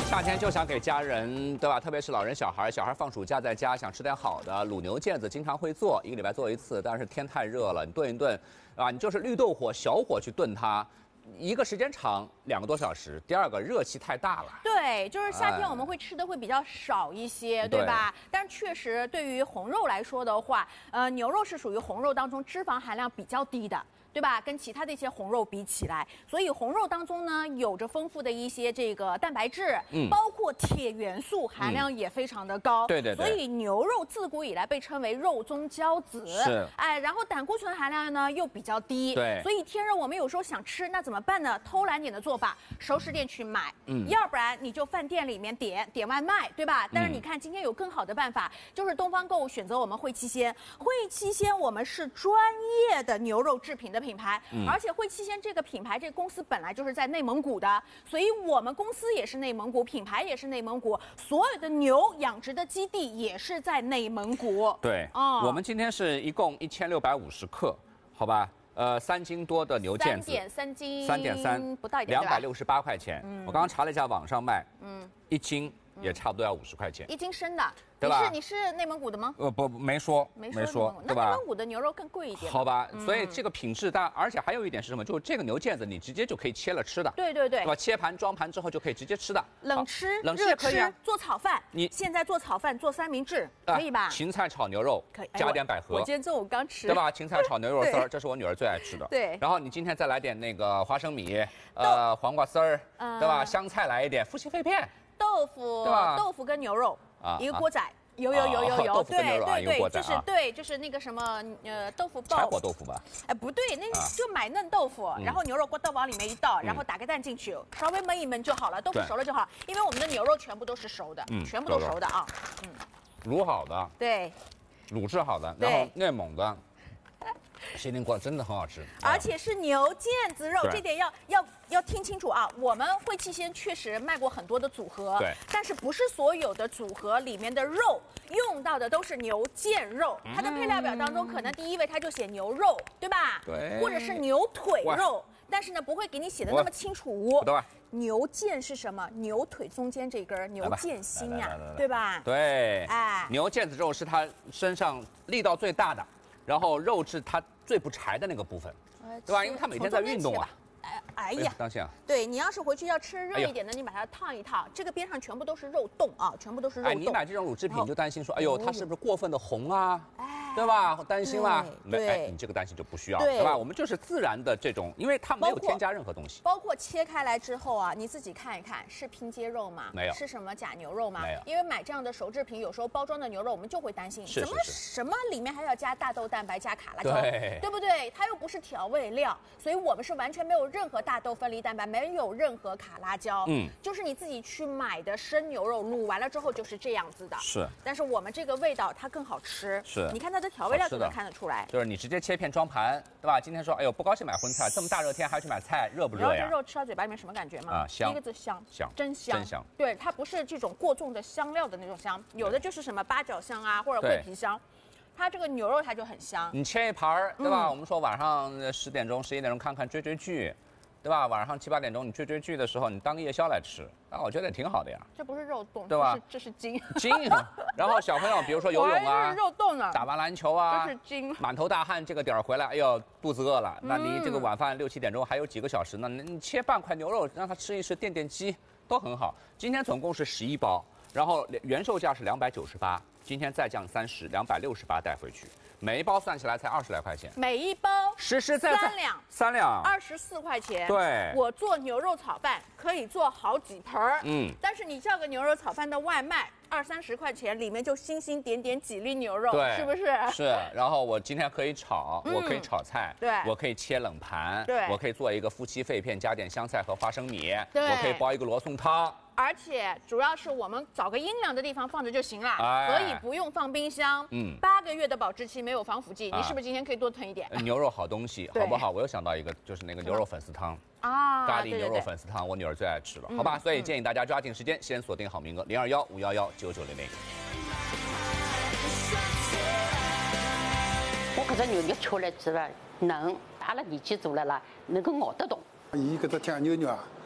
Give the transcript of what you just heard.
夏天就想给家人，对吧？特别是老人、小孩放暑假在家，想吃点好的。卤牛腱子经常会做，一个礼拜做一次，但是天太热了，你炖一炖，啊，你就是绿豆火、小火去炖它。一个时间长2个多小时，第二个热气太大了。 对，就是夏天我们会吃的会比较少一些，对吧？但是确实对于红肉来说的话，牛肉是属于红肉当中脂肪含量比较低的。对吧？跟其他的一些红肉比起来，所以红肉当中呢，有着丰富的一些这个蛋白质，包括铁元素含量也非常的高。 对。所以牛肉自古以来被称为肉中骄子。 是。 然后胆固醇含量呢又比较低。 对。 所以天热我们有时候想吃，那怎么办呢？偷懒点的做法，熟食店去买。要不然你就饭店里面点外卖，对吧？但是你看今天有更好的办法，就是东方购物选择我们汇七鲜。汇七鲜我们是专业的牛肉制品的品牌，而且汇七鲜这个品牌，这个公司本来就是在内蒙古的，所以我们公司也是内蒙古，品牌也是内蒙古，所有的牛养殖的基地也是在内蒙古。 对，我们今天是一共1650克，好吧？3斤多的牛腱子 ，3.3斤 ，3.3 不到一点 ，268块钱。我刚刚查了一下网上卖，1斤也差不多要50块钱。 1斤生的。 对吧？ 你是内蒙古的吗？ 不，没说，对吧？ 那内蒙古的牛肉更贵一点。 好吧，所以这个品质，而且还有一点是什么？就是这个牛腱子你直接就可以切了吃的。 对， 对吧？切盘装盘之后就可以直接吃的。 冷吃也可以啊。 做炒饭，你现在做炒饭做三明治可以吧？ 芹菜炒牛肉，可以加点百合。 我今天中午刚吃， 对吧？芹菜炒牛肉丝儿，这是我女儿最爱吃的。 对。 然后你今天再来点那个花生米，黄瓜丝儿，对吧？香菜来一点，夫妻肺片， 豆腐跟牛肉一个锅仔。有， 豆腐跟牛肉一个锅仔啊。 就是那个什么豆腐包。 柴火豆腐吧？ 哎，不对，那就买嫩豆腐，然后牛肉锅往里面一倒，然后打个蛋进去，稍微焖一焖就好了，豆腐熟了就好，因为我们的牛肉全部都是熟的，全部都熟的啊。 卤好的。 对。 卤制好的，然后内蒙的。锡林锅真的很好吃， 而且是牛腱子肉，这点要听清楚啊！我们汇七鲜确实卖过很多的组合， 对， 但是不是所有的组合里面的肉用到的都是牛腱肉，它的配料表当中可能第一位它就写牛肉，对吧？ 对， 或者是牛腿肉，但是呢不会给你写的那么清楚。牛腱是什么？牛腿中间这根牛腱心呀，对吧？ 对，牛腱子肉是它身上力道最大的。然后肉质它最不柴的那个部分，对吧？因为它每天在运动啊。 哎呀， 当心啊！ 对你要是回去要吃热一点的，你把它烫一烫，这个边上全部都是肉冻啊，全部都是肉冻。 你买这种乳制品就担心说，哎呦，它是不是过分的红啊？对吧？担心啦。你这个担心就不需要，对吧？我们就是自然的这种，因为它没有添加任何东西。 包括切开来之后啊，你自己看一看，是拼接肉吗？ 没有。 是什么假牛肉吗？ 没有。 因为买这样的熟制品，有时候包装的牛肉，我们就会担心，什么里面还要加大豆蛋白、加卡拉胶，对不对？它又不是调味料，所以我们是完全没有任何大豆分离蛋白，没有任何卡拉胶，就是你自己去买的生牛肉，卤完了之后就是这样子的。 是。 但是我们这个味道它更好吃。 是。 你看它的调味料就能看得出来。 就是你直接切片装盘，对吧？今天说，哎呦，不高兴买荤菜，这么大热天还要去买菜，热不热呀？ 你知道这肉吃到嘴巴里面什么感觉吗？ 香。 第一个字香， 真香。对，它不是这种过重的香料的那种香，有的就是什么八角香啊，或者桂皮香。它这个牛肉它就很香。 你切一盘，对吧？我们说晚上10点钟、11点钟看看追剧。对吧？晚上7、8点钟你追剧的时候，你当个夜宵来吃，我觉得也挺好的呀。 这不是肉冻， 对吧？ 这是筋。 然后小朋友，比如说游泳啊， 肉冻呢， 打完篮球啊， 这是筋。 满头大汗，这个点儿回来，哎呦，肚子饿了。那离这个晚饭6、7点钟还有几个小时呢，你切半块牛肉，让他吃一吃，垫饥，都很好。今天总共是11包，然后原售价是298，今天再降30，268带回去。每一包算起来才20来块钱， 每一包实实在在3两 ，24块钱。 对， 我做牛肉炒饭可以做好几盆儿，但是你叫个牛肉炒饭的外卖，20、30块钱，里面就星星点点几粒牛肉，是不是？ 是。然后我今天可以炒，我可以炒菜， 对， 我可以切冷盘， 对， 我可以做一个夫妻肺片，加点香菜和花生米，我可以煲一个罗宋汤。 而且主要是我们找个阴凉的地方放着就行了，可以不用放冰箱。8个月的保质期，没有防腐剂，你是不是今天可以多囤一点？ 牛肉好东西，好不好？我又想到一个，就是那个牛肉粉丝汤啊， 咖喱牛肉粉丝汤，我女儿最爱吃了，好吧？所以建议大家抓紧时间，先锁定好名额，021-511-9900。 我搿只牛肉吃来之后嫩，阿拉年纪大了啦，能够咬得动。 伊搿只酱牛肉啊。